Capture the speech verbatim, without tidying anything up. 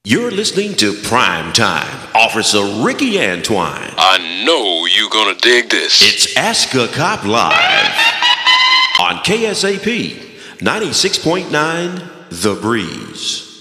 You're listening to Prime Time, Officer Ricky Antoine. I know you're gonna dig this. It's Ask a Cop Live on K S A P ninety-six point nine The Breeze.